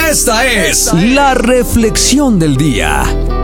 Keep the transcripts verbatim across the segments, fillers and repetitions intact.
Esta es la reflexión del día.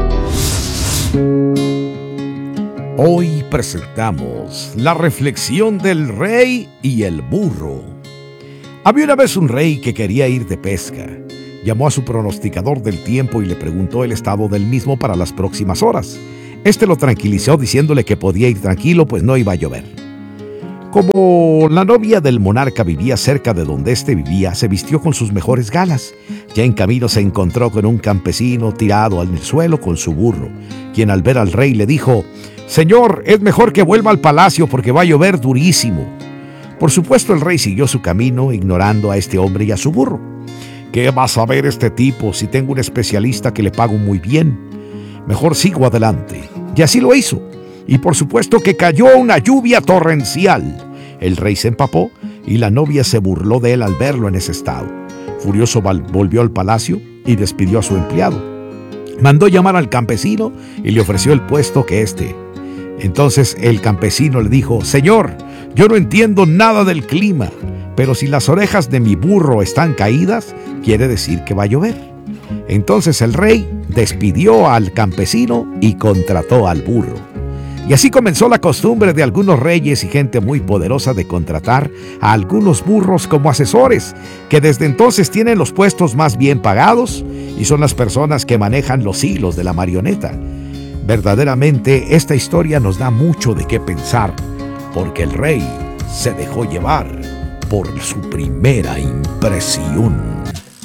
Hoy presentamos la reflexión del rey y el burro. Había una vez un rey que quería ir de pesca. Llamó a su pronosticador del tiempo y le preguntó el estado del mismo para las próximas horas. Este lo tranquilizó diciéndole que podía ir tranquilo, pues no iba a llover. Como la novia del monarca vivía cerca de donde éste vivía, se vistió con sus mejores galas. Ya en camino se encontró con un campesino tirado al suelo con su burro, quien al ver al rey le dijo: «Señor, es mejor que vuelva al palacio porque va a llover durísimo». Por supuesto, el rey siguió su camino, ignorando a este hombre y a su burro. «¿Qué va a saber este tipo si tengo un especialista que le pago muy bien? Mejor sigo adelante». Y así lo hizo. Y por supuesto que cayó una lluvia torrencial. El rey se empapó y la novia se burló de él al verlo en ese estado. Furioso volvió al palacio y despidió a su empleado. Mandó llamar al campesino y le ofreció el puesto que éste. Entonces el campesino le dijo: «Señor, yo no entiendo nada del clima, pero si las orejas de mi burro están caídas, quiere decir que va a llover». Entonces el rey despidió al campesino y contrató al burro. Y así comenzó la costumbre de algunos reyes y gente muy poderosa de contratar a algunos burros como asesores, que desde entonces tienen los puestos más bien pagados y son las personas que manejan los hilos de la marioneta. Verdaderamente, esta historia nos da mucho de qué pensar, porque el rey se dejó llevar por su primera impresión.